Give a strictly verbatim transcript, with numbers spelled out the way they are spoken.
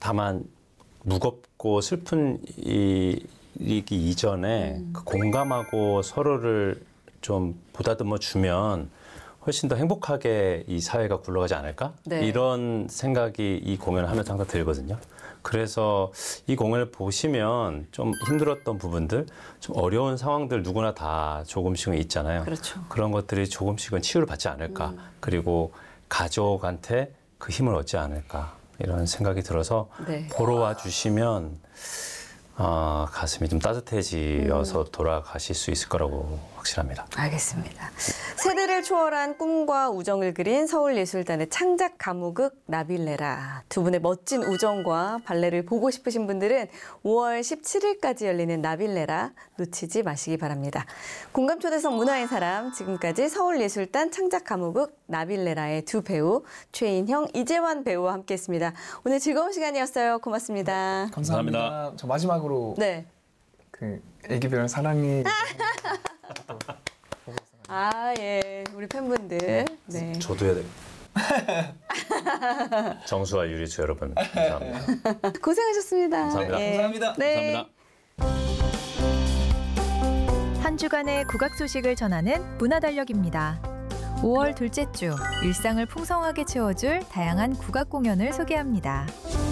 다만 무겁고 슬픈 일이기 이전에 음. 그 공감하고 서로를 좀 보다듬어 주면 훨씬 더 행복하게 이 사회가 굴러가지 않을까? 네. 이런 생각이 이 공연을 하면서 항상 들거든요. 그래서 이 공연을 보시면 좀 힘들었던 부분들, 좀 어려운 상황들 누구나 다 조금씩은 있잖아요. 그렇죠. 그런 것들이 조금씩은 치유를 받지 않을까. 음. 그리고 가족한테 그 힘을 얻지 않을까. 이런 생각이 들어서 네. 보러 와 주시면 아, 가슴이 좀 따뜻해지어서 음. 돌아가실 수 있을 거라고 확실합니다. 알겠습니다. 세대를 초월한 꿈과 우정을 그린 서울예술단의 창작 가무극 나빌레라. 두 분의 멋진 우정과 발레를 보고 싶으신 분들은 오월 십칠일까지 열리는 나빌레라 놓치지 마시기 바랍니다. 공감 초대석 문화의 사람, 지금까지 서울예술단 창작 가무극 나빌레라의 두 배우 최인형, 이재환 배우와 함께했습니다. 오늘 즐거운 시간이었어요. 고맙습니다. 감사합니다. 감사합니다. 저 마지막으로 네. 그 애기별 사랑해. 아, 예. 우리 팬분들. 네. 저도 해야 돼. 정수와 유리수 여러분 감사합니다. 고생하셨습니다. 감사합니다. 예. 감사합니다. 네. 감사합니다. 한 주간의 국악 소식을 전하는 문화달력입니다. 오월 둘째 주, 일상을 풍성하게 채워줄 다양한 국악 공연을 소개합니다.